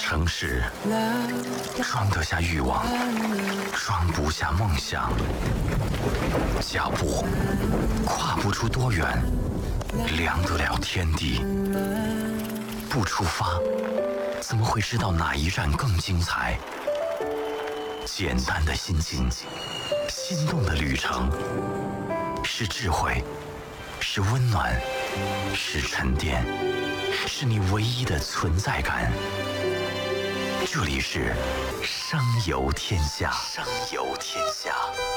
城市装得下欲望，装不下梦想。脚步跨不出多远，量得了天地。不出发，怎么会知道哪一站更精彩？简单的心境，心动的旅程，是智慧，是温暖，是沉淀，是你唯一的存在感。这里是声游天下，声游天下。